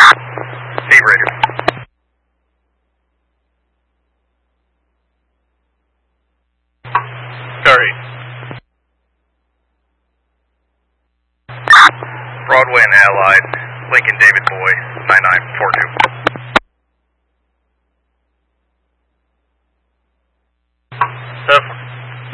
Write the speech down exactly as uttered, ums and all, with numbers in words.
Steve Radio. Sorry. Broadway and Allied, Lincoln David Boy, nine nine four two.